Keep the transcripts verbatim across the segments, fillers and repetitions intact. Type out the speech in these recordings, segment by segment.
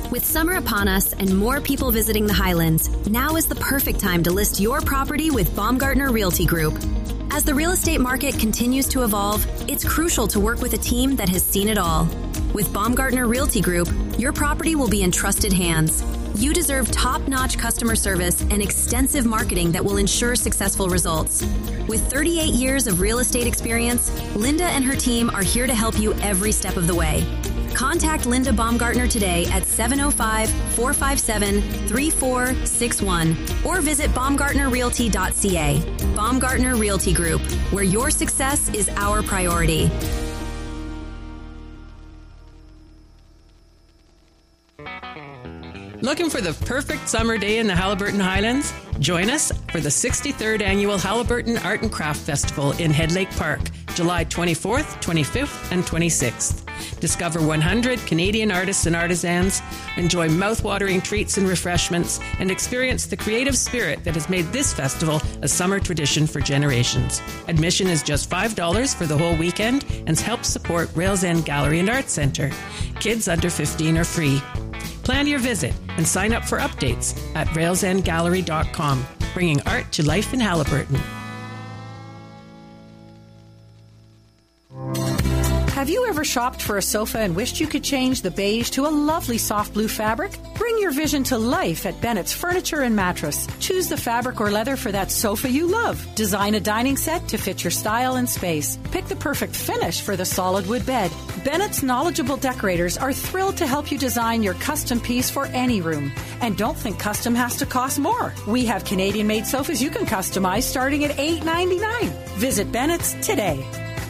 With summer upon us and more people visiting the Highlands, now is the perfect time to list your property with Baumgartner Realty Group. As the real estate market continues to evolve, it's crucial to work with a team that has seen it all. With Baumgartner Realty Group, your property will be in trusted hands. You deserve top-notch customer service and extensive marketing that will ensure successful results. With thirty-eight years of real estate experience, Linda and her team are here to help you every step of the way. Contact Linda Baumgartner today at seven oh five, four five seven, three four six one or visit baumgartner realty dot c a. Baumgartner Realty Group, where your success is our priority. Looking for the perfect summer day in the Haliburton Highlands? Join us for the sixty-third Annual Haliburton Art and Craft Festival in Head Lake Park, July twenty-fourth, twenty-fifth, and twenty-sixth. Discover one hundred Canadian artists and artisans, enjoy mouth-watering treats and refreshments, and experience the creative spirit that has made this festival a summer tradition for generations. Admission is just five dollars for the whole weekend and helps support Rails End Gallery and Arts Centre. Kids under fifteen are free. Plan your visit and sign up for updates at rails end gallery dot com, bringing art to life in Haliburton. Have you ever shopped for a sofa and wished you could change the beige to a lovely soft blue fabric? Bring your vision to life at Bennett's Furniture and Mattress. Choose the fabric or leather for that sofa you love. Design a dining set to fit your style and space. Pick the perfect finish for the solid wood bed. Bennett's knowledgeable decorators are thrilled to help you design your custom piece for any room. And don't think custom has to cost more. We have Canadian-made sofas you can customize starting at eight ninety-nine. Visit Bennett's today.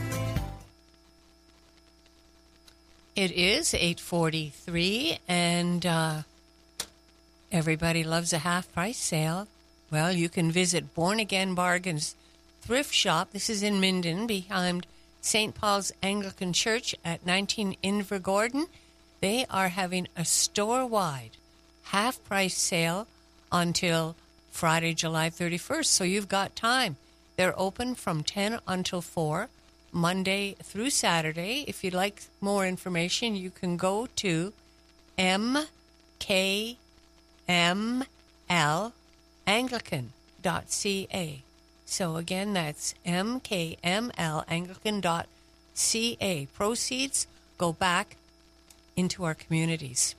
It is eight forty-three, and uh, everybody loves a half-price sale. Well, you can visit Born Again Bargains Thrift Shop. This is in Minden, behind Saint Paul's Anglican Church at nineteen Invergordon. They are having a store-wide half-price sale until Friday, July thirty-first, so you've got time. They're open from ten until four. Monday through Saturday. If you'd like more information, you can go to m k m l anglican dot c a. So again, that's m k m l anglican dot c a. Proceeds go back into our communities.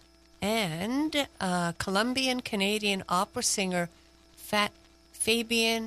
And uh, Colombian Canadian opera singer Fat Fabian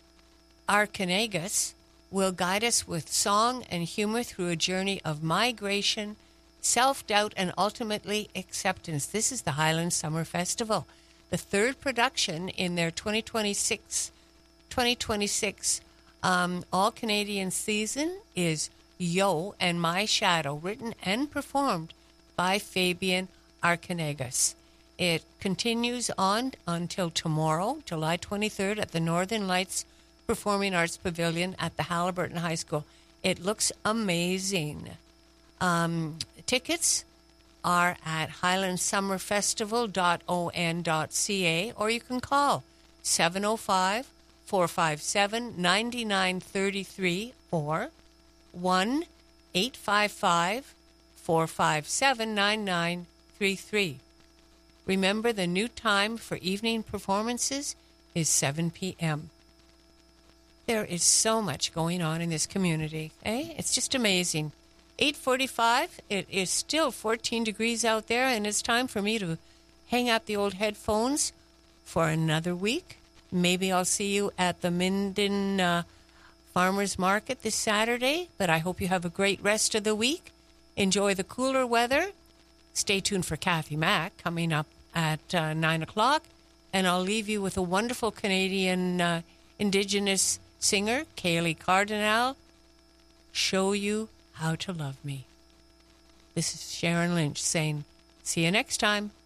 Arcanegas will guide us with song and humor through a journey of migration, self-doubt, and ultimately acceptance. This is the Highland Summer Festival, the third production in their twenty twenty-six, twenty twenty-six um, all-Canadian season is Yo and My Shadow, written and performed by Fabian Arcanegas. It continues on until tomorrow, July twenty-third, at the Northern Lights Performing Arts Pavilion at the Haliburton High School. It looks amazing. Um, tickets are at highland summer festival dot o n dot c a, or you can call seven oh five, four five seven, nine nine three three or one eight five five, four five seven, nine nine three three. Remember, the new time for evening performances is seven p.m. There is so much going on in this community, eh? It's just amazing. eight forty-five, it is still fourteen degrees out there, and it's time for me to hang up the old headphones for another week. Maybe I'll see you at the Minden uh, Farmers Market this Saturday, but I hope you have a great rest of the week. Enjoy the cooler weather. Stay tuned for Kathy Mack coming up at uh, nine o'clock, and I'll leave you with a wonderful Canadian uh, Indigenous singer, Kaylee Cardinal, Show You How to Love Me. This is Sharon Lynch saying, see you next time.